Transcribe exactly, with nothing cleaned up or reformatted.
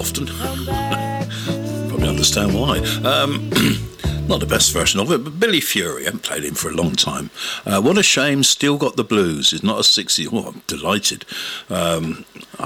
often. Probably understand why. Um, not the best version of it, but Billy Fury, I haven't played him for a long time. Uh, what a shame, Still Got the Blues. It's not a sixties. Oh, I'm delighted. Um,